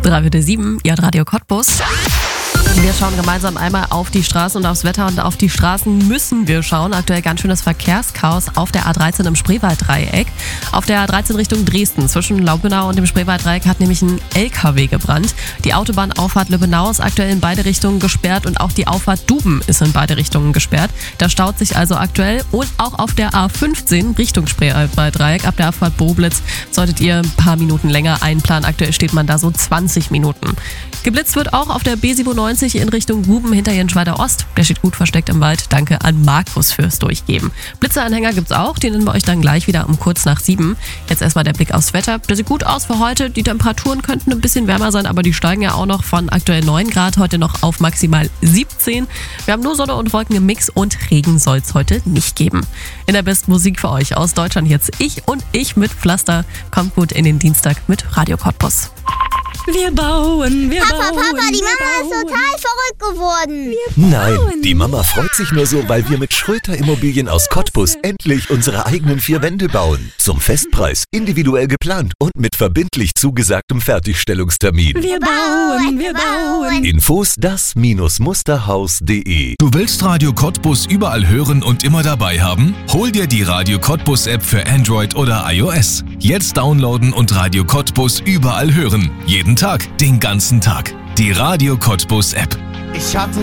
7:03, ihr Radio Cottbus. Wir schauen gemeinsam einmal auf die Straßen und aufs Wetter, und auf die Straßen müssen wir schauen. Aktuell ganz schönes Verkehrschaos auf der A13 im Spreewalddreieck. Auf der A13 Richtung Dresden zwischen Laubenau und dem Spreewalddreieck hat nämlich ein LKW gebrannt. Die Autobahnauffahrt Lübbenau ist aktuell in beide Richtungen gesperrt und auch die Auffahrt Duben ist in beide Richtungen gesperrt. Da staut sich also aktuell, und auch auf der A15 Richtung Spreewalddreieck ab der Auffahrt Boblitz solltet ihr ein paar Minuten länger einplanen. Aktuell steht man da so 20 Minuten. Geblitzt wird auch auf der B97 in Richtung Guben hinter Jenschweider Ost. Der steht gut versteckt im Wald. Danke an Markus fürs Durchgeben. Blitzeanhänger gibt's auch, den nennen wir euch dann gleich wieder um kurz nach 7. Jetzt erstmal der Blick aufs Wetter. Das sieht gut aus für heute. Die Temperaturen könnten ein bisschen wärmer sein, aber die steigen ja auch noch von aktuell 9 Grad heute noch auf maximal 17. Wir haben nur Sonne und Wolken im Mix und Regen soll es heute nicht geben. In der besten Musik für euch aus Deutschland jetzt Ich mit Pflaster. Kommt gut in den Dienstag mit Radio Cottbus. Wir bauen, wir bauen. Papa, die Mama ist total verrückt geworden. Nein, die Mama freut sich nur so, weil wir mit Schröter Immobilien aus Cottbus endlich unsere eigenen 4 Wände bauen. Zum Festpreis, individuell geplant und mit verbindlich zugesagtem Fertigstellungstermin. Wir bauen, wir bauen. Infos das-musterhaus.de. Du willst Radio Cottbus überall hören und immer dabei haben? Hol dir die Radio Cottbus App für Android oder iOS. Jetzt downloaden und Radio Cottbus überall hören. Jeden Tag, den ganzen Tag. Die Radio Cottbus App. Ich hatte